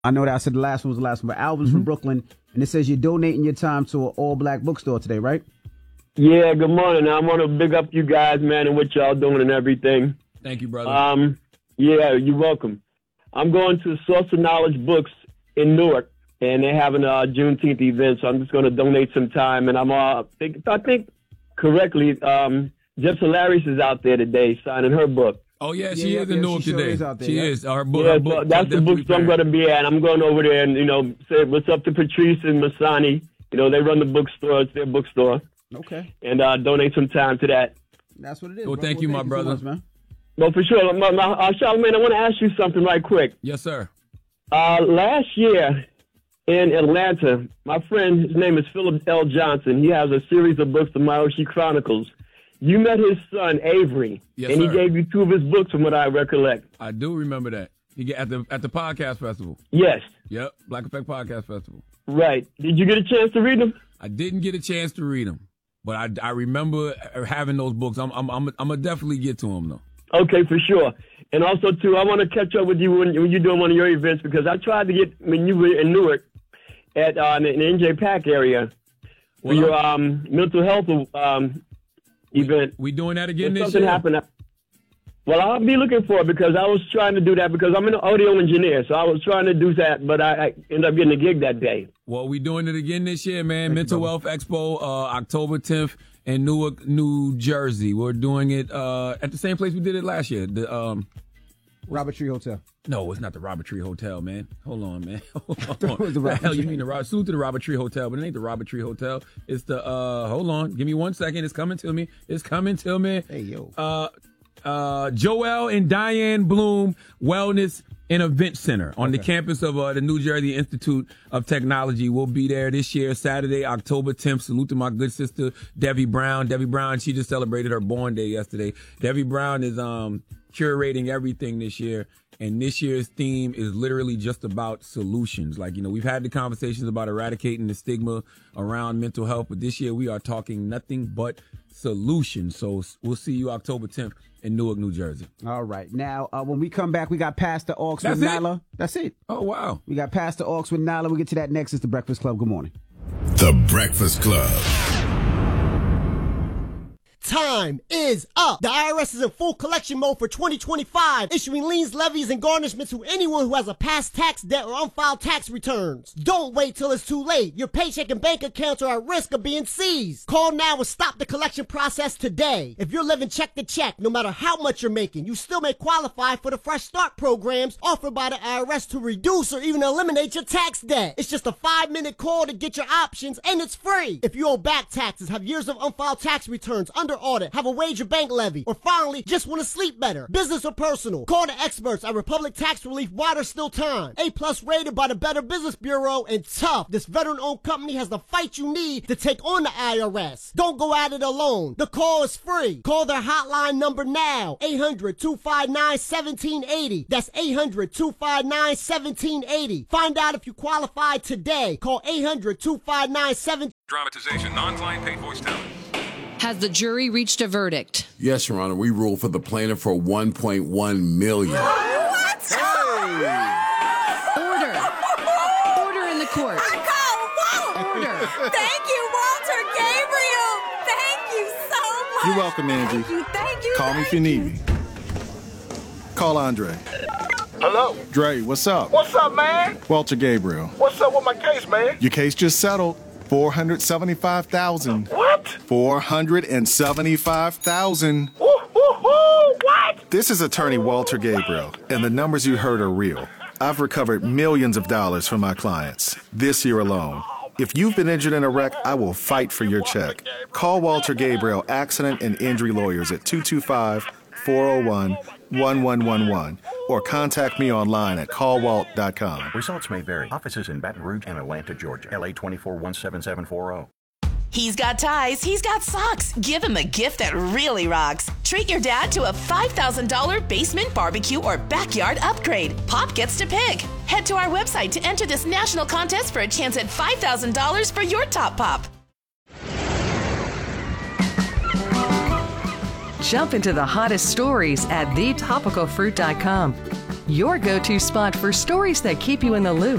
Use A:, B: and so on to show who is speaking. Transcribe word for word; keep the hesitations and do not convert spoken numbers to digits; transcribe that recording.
A: I know that I said the last one was the last one, but Alvin's mm-hmm. from Brooklyn, and it says you're donating your time to an all-black bookstore today, right?
B: Yeah, good morning. I want to big up you guys, man, and what y'all doing and everything.
C: Thank you, brother.
B: Um, yeah, you're welcome. I'm going to Source of Knowledge Books in Newark, and they're having a Juneteenth event, so I'm just going to donate some time. And I'm, uh, think, I think correctly, um, Jeff Hilarious is out there today signing her book.
C: Oh, yeah, she yeah, is yeah, in Newark
A: she
C: today.
A: Sure is there,
C: she
A: yeah.
C: is. Our book,
B: yeah,
C: our book,
B: so that's the bookstore I'm going to be at. I'm going over there and, you know, say what's up to Patrice and Masani. You know, they run the bookstore. It's their bookstore.
A: Okay.
B: And uh, donate some time to that.
A: That's what it is.
C: Well,
A: bro.
C: thank
A: well,
C: you,
A: thank
C: my
A: you
C: brother.
A: So much, man.
B: Well, for sure. My, my, uh, Charlamagne, I want to ask you something right quick.
C: Yes, sir.
B: Uh, last year in Atlanta, my friend, his name is Philip L. Johnson. He has a series of books, the Maoshi Chronicles. You met his son, Avery,
C: yes,
B: and
C: sir.
B: he gave you two of his books from what I recollect.
C: I do remember that. He get at the at the podcast festival.
B: Yes.
C: Yep, Black Effect Podcast Festival.
B: Right. Did you get a chance to read them?
C: I didn't get a chance to read them, but I, I remember having those books. I'm I'm I'm I'm gonna definitely get to them though.
B: Okay, for sure. And also too, I want to catch up with you when, when you're doing one of your events because I tried to get when you were in Newark at uh, in the N J Pack area for well, your um, mental health um, event.
C: We doing that again this
B: something
C: year?
B: Something happened. Well, I'll be looking for it because I was trying to do that because I'm an audio engineer, so I was trying to do that, but I, I ended up getting a gig that day.
C: Well, we doing it again this year, man.
A: Thank
C: Mental
A: you,
C: Wealth Expo, uh, October tenth in Newark, New Jersey. We're doing it uh, at the same place we did it last year. The um,
A: Robert Tree Hotel.
C: No, it's not the Robert Tree Hotel, man. Hold on, man. Hold on.
A: It was the
C: the
A: Robert
C: hell
A: Tree.
C: you mean the Robert? Salute to the Robert Tree Hotel, but it ain't the Robert Tree Hotel. It's the uh. Hold on, give me one second. It's coming to me. It's coming to me.
A: Hey yo.
C: Uh, uh, Joel and Diane Bloom Wellness and Event Center on okay. the campus of uh, the New Jersey Institute of Technology. We'll be there this year, Saturday, October tenth. Salute to my good sister Debbie Brown. Debbie Brown, she just celebrated her born day yesterday. Debbie Brown is um curating everything this year. And this year's theme is literally just about solutions. Like, you know, we've had the conversations about eradicating the stigma around mental health, but this year we are talking nothing but solutions. So we'll see you October tenth in Newark, New Jersey.
A: All right. Now, uh, when we come back, we got Pastor Oaks
C: That's
A: with
C: it?
A: Nyla. That's it.
C: Oh, wow.
A: We got Pastor Oaks with Nyla. We'll get to that next. It's The Breakfast Club. Good morning.
D: The Breakfast Club.
E: Time is up. The I R S is in full collection mode for twenty twenty-five, issuing liens, levies, and garnishments to anyone who has a past tax debt or unfiled tax returns. Don't wait till it's too late. Your paycheck and bank accounts are at risk of being seized. Call now and stop the collection process today. If you're living check to check, no matter how much you're making, you still may qualify for the Fresh Start programs offered by the I R S to reduce or even eliminate your tax debt. It's just a five-minute call to get your options, and it's free. If you owe back taxes, have years of unfiled tax returns, under audit, have a wage or bank levy, or finally just want to sleep better, business or personal, call the experts at Republic Tax Relief while there's still time. A plus rated by the Better Business Bureau, and tough. This veteran-owned company has the fight you need to take on the I R S. Don't go at it alone. The call is free. Call their hotline number now, eight hundred, two five nine, one seven eight zero. That's eight hundred, two five nine, one seven eight zero. Find out if you qualify today. Call eight hundred, two five nine, seven.
F: Dramatization, non-client paid voice talent.
G: Has the jury reached a verdict?
H: Yes, Your Honor. We ruled for the plaintiff for one point one million dollars.
F: What?
G: Hey! Order. Order in the court. Order.
I: Thank you, Walter Gabriel. Thank you so much.
J: You're welcome, Angie.
I: Thank you, thank you.
J: Call me if you need me. Call Andre.
K: Hello?
J: Dre, what's up?
K: What's up, man?
J: Walter Gabriel.
K: What's up with my case, man?
J: Your case just settled. four hundred seventy-five thousand dollars.
K: What?
J: four hundred seventy-five thousand dollars.
K: Ooh, ooh, ooh, what?
J: This is attorney Walter Gabriel, and the numbers you heard are real. I've recovered millions of dollars from my clients this year alone. If you've been injured in a wreck, I will fight for your check. Call Walter Gabriel Accident and Injury Lawyers at two two five, four oh one, one one one one or contact me online at call walt dot com.
L: Results may vary. Offices in Baton Rouge and Atlanta, Georgia. L A twenty-four one seven seven four zero.
M: He's got ties, he's got socks. Give him a gift that really rocks. Treat your dad to a five thousand dollars basement barbecue or backyard upgrade. Pop gets to pick. Head to our website to enter this national contest for a chance at five thousand dollars for your top pop.
N: Jump into the hottest stories at the topical fruit dot com. your go-to spot for stories that keep you in the loop.